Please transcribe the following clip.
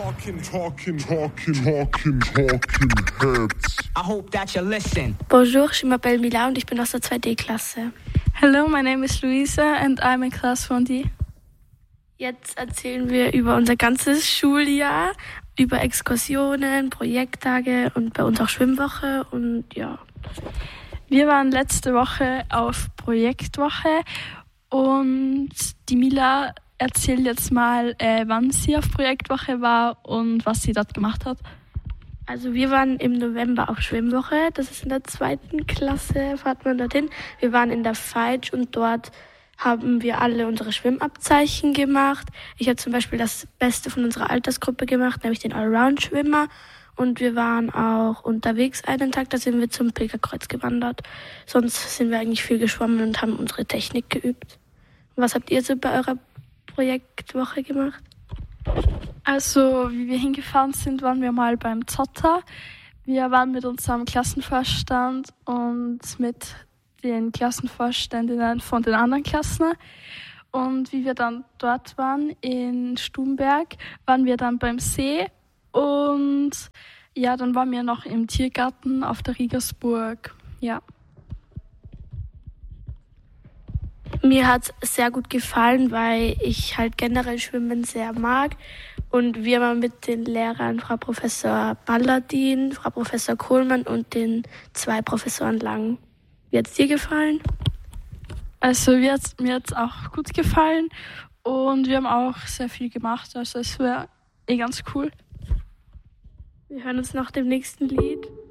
Heads. I hope that you listen. Bonjour, je m'appelle Mila und ich bin aus der 2D-Klasse. Hello, my name is Luisa and I'm in class 1D. Jetzt erzählen wir über unser ganzes Schuljahr, über Exkursionen, Projekttage und bei uns auch Schwimmwoche und ja. Wir waren letzte Woche auf Projektwoche und die Mila erzählt jetzt mal, wann sie auf Projektwoche war und was sie dort gemacht hat. Also wir waren im November auf Schwimmwoche, das ist in der 2. Klasse, fahrt man dorthin. Wir waren in der Feitsch und dort haben wir alle unsere Schwimmabzeichen gemacht. Ich habe zum Beispiel das Beste von unserer Altersgruppe gemacht, nämlich den Allround-Schwimmer. Und wir waren auch unterwegs einen Tag, da sind wir zum Pilgerkreuz gewandert. Sonst sind wir eigentlich viel geschwommen und haben unsere Technik geübt. Und was habt ihr so bei eurer Projektwoche gemacht? Also, wie wir hingefahren sind, waren wir mal beim Zotter. Wir waren mit unserem Klassenvorstand und mit den Klassenvorständinnen von den anderen Klassen. Und wie wir dann dort waren, in Stumberg, waren wir dann beim See. Und ja, dann waren wir noch im Tiergarten auf der Riegersburg. Ja. Mir hat es sehr gut gefallen, weil ich halt generell Schwimmen sehr mag. Und wir waren mit den Lehrern Frau Professor Balladin, Frau Professor Kohlmann und den 2 Professoren Lang. Wie hat es dir gefallen? Also mir hat's auch gut gefallen und wir haben auch sehr viel gemacht. Also es war ganz cool. Wir hören uns nach dem nächsten Lied.